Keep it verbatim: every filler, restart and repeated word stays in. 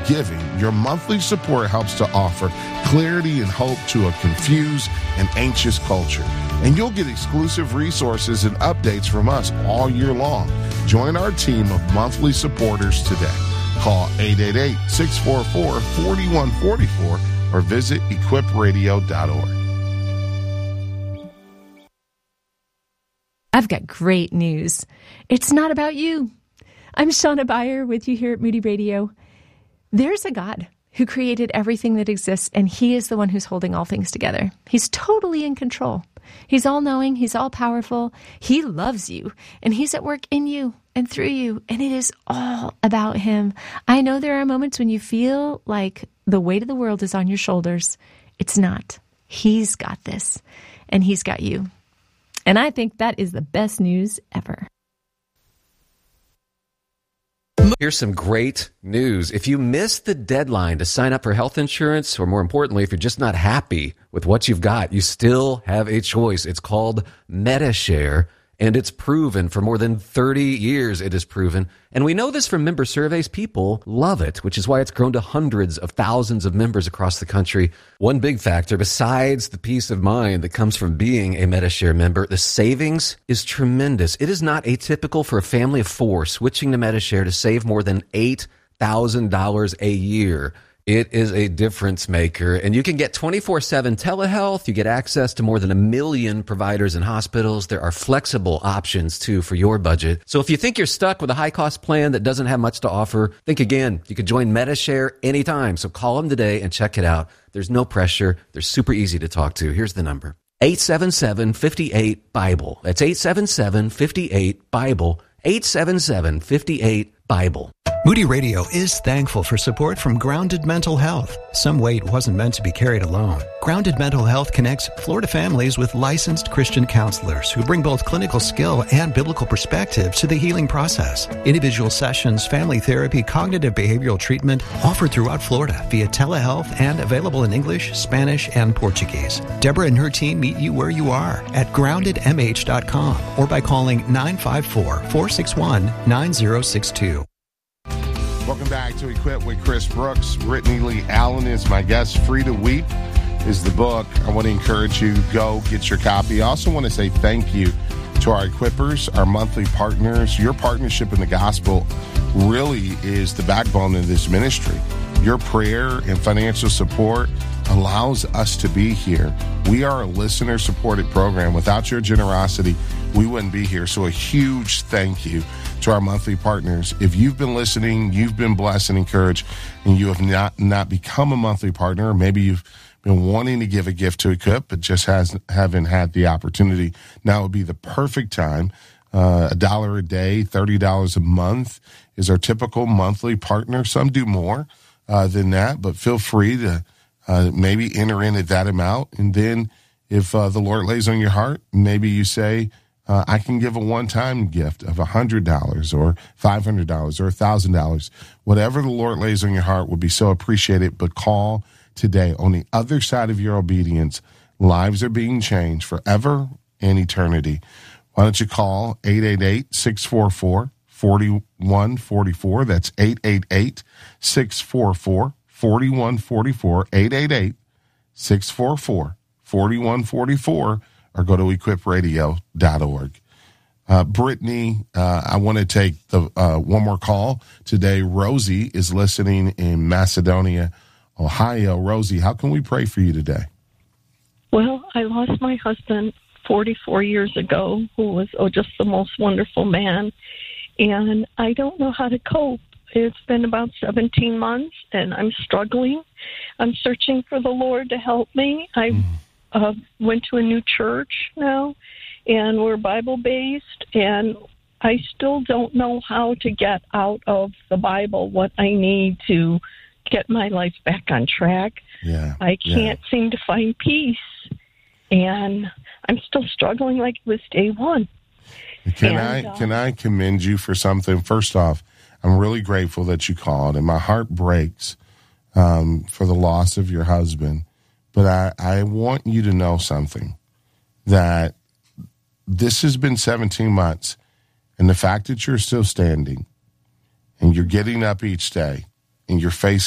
giving, your monthly support helps to offer clarity and hope to a confused and anxious culture. And you'll get exclusive resources and updates from us all year long. Join our team of monthly supporters today. Call eight eight eight, six four four, four one four four or visit equip radio dot org. I've got great news. It's not about you. I'm Shauna Beyer with you here at Moody Radio. There's a God who created everything that exists, and he is the one who's holding all things together. He's totally in control. He's all-knowing. He's all-powerful. He loves you, and he's at work in you and through you, and it is all about him. I know there are moments when you feel like the weight of the world is on your shoulders. It's not. He's got this, and he's got you. And I think that is the best news ever. Here's some great news. If you missed the deadline to sign up for health insurance, or more importantly, if you're just not happy with what you've got, you still have a choice. It's called Medi-Share, and it's proven for more than thirty years it is proven. And we know this from member surveys. People love it, which is why it's grown to hundreds of thousands of members across the country. One big factor, besides the peace of mind that comes from being a Medi-Share member, the savings is tremendous. It is not atypical for a family of four switching to Medi-Share to save more than eight thousand dollars a year. It is a difference maker, and you can get twenty-four seven telehealth. You get access to more than a million providers and hospitals. There are flexible options, too, for your budget. So if you think you're stuck with a high-cost plan that doesn't have much to offer, think again. You can join Medi-Share anytime, so call them today and check it out. There's no pressure. They're super easy to talk to. Here's the number. eight seven seven, five eight, BIBLE. That's eight seven seven, five eight, BIBLE. eight seven seven, five eight, BIBLE. Moody Radio is thankful for support from Grounded Mental Health. Some weight wasn't meant to be carried alone. Grounded Mental Health connects Florida families with licensed Christian counselors who bring both clinical skill and biblical perspective to the healing process. Individual sessions, family therapy, cognitive behavioral treatment offered throughout Florida via telehealth and available in English, Spanish, and Portuguese. Deborah and her team meet you where you are at grounded m h dot com or by calling nine five four, four six one, nine zero six two. Welcome back to Equip with Chris Brooks. Brittany Lee Allen is my guest. Free to Weep is the book. I want to encourage you, go get your copy. I also want to say thank you to our equippers, our monthly partners. Your partnership in the gospel really is the backbone of this ministry. Your prayer and financial support allows us to be here. We are a listener-supported program. Without your generosity, we wouldn't be here. So a huge thank you to our monthly partners. If you've been listening, you've been blessed and encouraged, and you have not, not become a monthly partner, or maybe you've been wanting to give a gift to Equip, but just has, haven't had the opportunity, now would be the perfect time. Uh, a dollar a day, thirty dollars a month is our typical monthly partner. Some do more uh, than that, but feel free to uh, maybe enter in at that amount. And then if uh, the Lord lays on your heart, maybe you say, Uh, I can give a one-time gift of one hundred dollars or five hundred dollars or one thousand dollars. Whatever the Lord lays on your heart would be so appreciated, but call today. On the other side of your obedience, lives are being changed forever and eternity. Why don't you call eight eight eight, six four four, four one four four. That's eight eight eight, six four four, four one four four, eight eight eight, six four four, four one four four. Or go to equip radio dot org. Uh, Brittany, uh, I want to take the uh, one more call today. Rosie is listening in Macedonia, Ohio. Rosie, how can we pray for you today? Well, I lost my husband forty-four years ago, who was oh, just the most wonderful man, and I don't know how to cope. It's been about seventeen months, and I'm struggling. I'm searching for the Lord to help me. I mm. Uh, went to a new church now, and we're Bible-based, and I still don't know how to get out of the Bible what I need to get my life back on track. Yeah, I can't yeah. seem to find peace, and I'm still struggling like it was day one. Can and, I uh, can I commend you for something? First off, I'm really grateful that you called, and my heart breaks um, for the loss of your husband. But I, I want you to know something, that this has been seventeen months, and the fact that you're still standing and you're getting up each day and you're facing